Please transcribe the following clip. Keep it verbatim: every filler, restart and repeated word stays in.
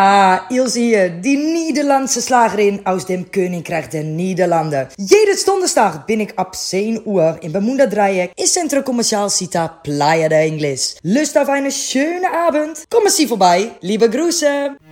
Ah, Ilse hier, die Nederlandse Slagerin aus dem Königreich der Niederlanden. Jede Donderstag bin ich ab zehn Uhr im Bermuda Dreieck im Centro Comercial Cita Playa de Ingles. Lust auf eine schöne Abend? Kommen Sie vorbei, liebe Grüße!